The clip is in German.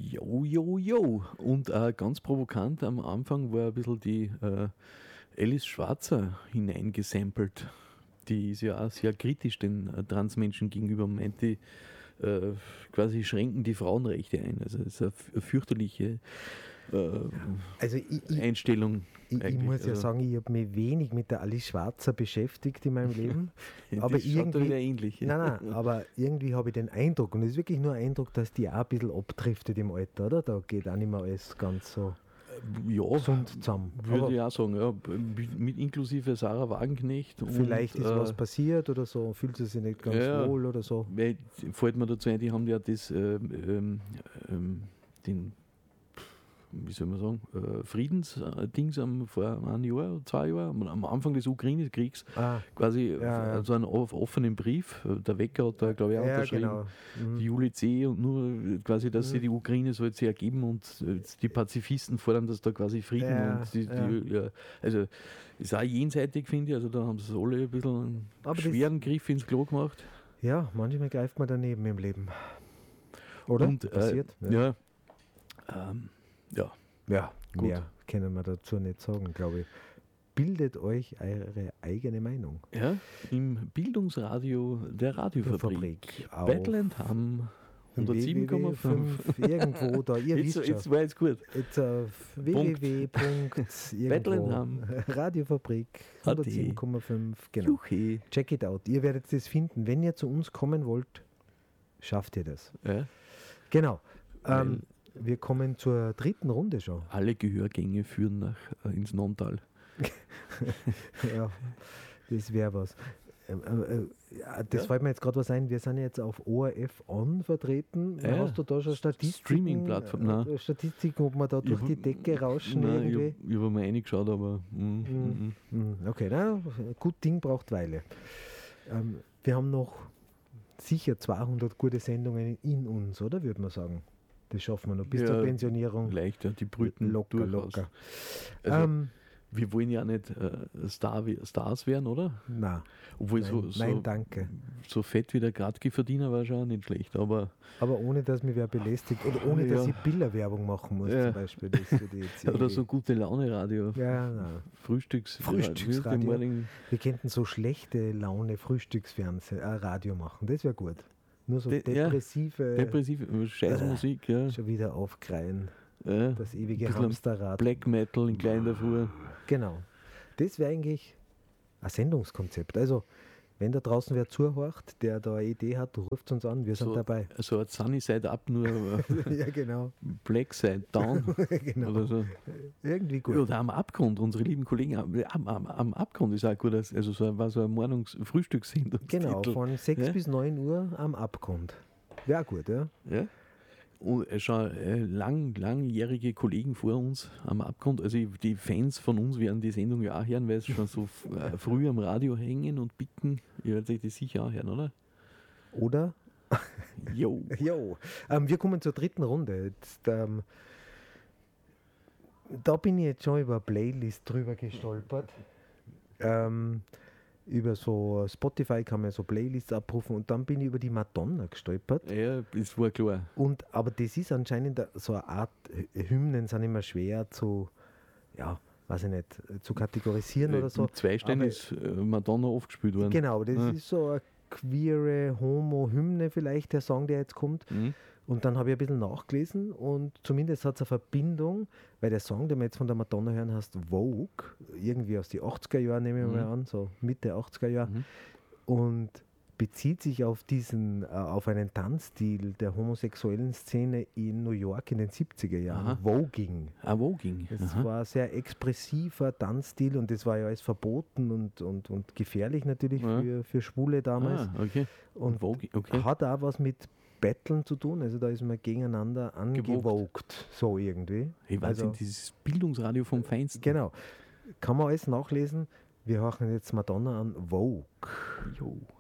Jo, jo, jo. Und ganz provokant am Anfang war ein bisschen die Alice Schwarzer hineingesampelt. Die ist ja auch sehr kritisch den Transmenschen gegenüber, meint die, quasi schränken die Frauenrechte ein. Also das ist eine fürchterliche Also Einstellung. ich muss ja sagen, ich habe mich wenig mit der Alice Schwarzer beschäftigt in meinem Leben. Aber das schaut da wieder irgendwie, ähnlich. nein, aber irgendwie habe ich den Eindruck, und es ist wirklich nur ein Eindruck, dass die auch ein bisschen abdriftet im Alter, oder? Da geht auch nicht mehr alles ganz so Ja, gesund zusammen. würde Aber ich auch sagen, ja, mit inklusive Sarah Wagenknecht. vielleicht und, ist was passiert oder so, fühlt sie sich nicht ganz ja, wohl oder so. weil, fällt mir dazu ein, die haben ja das, den, wie soll man sagen, Friedensdings vor einem Jahr, 2 Jahren, am Anfang des Ukraine-Kriegs, quasi so einen offenen Brief. Der Wecker hat da, glaube ich, auch unterschrieben. Genau. Die Juli C. und nur quasi, dass sie die Ukraine soll sich ergeben und die Pazifisten fordern, dass da quasi Frieden und also ist auch jenseitig, finde ich. Also da haben sie alle ein bisschen einen schweren Griff ins Klo gemacht. Ja, manchmal greift man daneben im Leben. Oder? Und, passiert. Ja, gut. Mehr können wir dazu nicht sagen, glaube ich. Bildet euch eure eigene Meinung. Ja, im Bildungsradio der Radiofabrik. Auf Battleland-Hamm 107,5. Irgendwo da, ihr wisst schon. Jetzt war jetzt gut. Jetzt auf Battleland-Hamm. Radiofabrik 107,5. Genau. Juche. Check it out. Ihr werdet das finden. Wenn ihr zu uns kommen wollt, schafft ihr das. Ja. Genau. Wir kommen zur dritten Runde schon. Alle Gehörgänge führen ins Nonntal. Ja, das wäre was. Das fällt mir jetzt gerade was ein. Wir sind jetzt auf ORF On vertreten. Hast du da schon Statistiken? Streaming-Plattform, Statistiken, ob wir da durch die Decke rauschen? Nein, irgendwie? ich habe mal reingeschaut, aber okay, na, gut Ding braucht Weile. Wir haben noch sicher 200 gute Sendungen in uns, oder? Würde man sagen. Das schaffen wir noch bis zur Pensionierung. Leicht, ja, die brüten locker. Also, wir wollen ja nicht Stars werden, oder? Nein. Obwohl nein, danke. So fett wie der Gradki-Verdiener war schon auch nicht schlecht. Aber ohne, dass mich wer belästigt oder ohne, dass ich Bilderwerbung machen muss, zum Beispiel. Das jetzt oder so gute Laune-Radio. Ja, nein. Frühstücksradio. Wir könnten so schlechte Laune Radio machen. Das wäre gut. Nur so depressive Scheißmusik, schon wieder aufkreien. Ja, das ewige Hamsterrad. Black Metal in klein der Früh. Genau. Das wäre eigentlich ein Sendungskonzept. Also, wenn da draußen wer zuhört, der da eine Idee hat, ruft uns an, wir sind dabei. So ein Sunny Side Up, nur ja, genau. Black Side Down. Genau. Oder so. Irgendwie gut. Oder am Abgrund, unsere lieben Kollegen, am Abgrund ist auch gut, also war so ein Frühstückssendung. Genau, von 6 bis 9 Uhr am Abgrund. Wäre gut, ja? Ja. Und schon langjährige Kollegen vor uns am Abgrund, also die Fans von uns werden die Sendung ja auch hören, weil sie schon so früh am Radio hängen und bicken. Ihr werdet euch das sicher auch hören, oder? Oder? Jo. Wir kommen zur dritten Runde. Jetzt, da bin ich jetzt schon über eine Playlist drüber gestolpert. Über so Spotify kann man so Playlists abrufen und dann bin ich über die Madonna gestolpert. Ja, das war klar. Aber das ist anscheinend so eine Art, Hymnen sind immer schwer zu, weiß ich nicht, zu kategorisieren oder so. Im Zweistein ist Madonna oft gespielt worden. Genau, das ist so eine queere Homo-Hymne vielleicht, der Song, der jetzt kommt. Und dann habe ich ein bisschen nachgelesen und zumindest hat es eine Verbindung, weil der Song, den wir jetzt von der Madonna hören, heißt Vogue, irgendwie aus den 80er Jahren, nehme ich mal an, so Mitte 80er Jahre, und bezieht sich auf auf einen Tanzstil der homosexuellen Szene in New York in den 70er Jahren, Voguing. Voguing. Das war ein sehr expressiver Tanzstil und das war ja alles verboten und gefährlich natürlich für Schwule damals. Okay. Und hat auch was mit Betteln zu tun, also da ist man gegeneinander angewogt, so irgendwie. Hey, Wahnsinn, dieses Bildungsradio vom Feinsten. Genau. Kann man alles nachlesen. Wir hören jetzt Madonna an, Vogue. Jo.